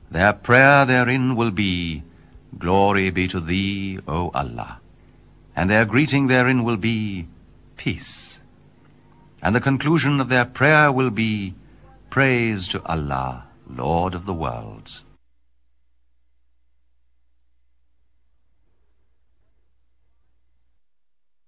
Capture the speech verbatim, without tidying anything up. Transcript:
Their prayer therein will be, Glory be to thee, O Allah. And their greeting therein will be, Peace. And the conclusion of their prayer will be, Praise to Allah, Lord of the worlds.